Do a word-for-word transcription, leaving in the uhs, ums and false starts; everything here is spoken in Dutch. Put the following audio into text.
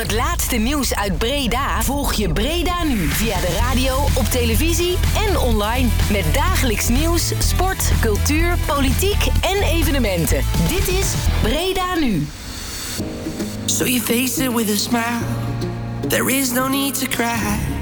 het laatste nieuws uit Breda volg je Breda Nu via de radio, op televisie en online. Met dagelijks nieuws, sport, cultuur, politiek en evenementen. Dit is Breda Nu. So you face it with a smile. There is no need to cry.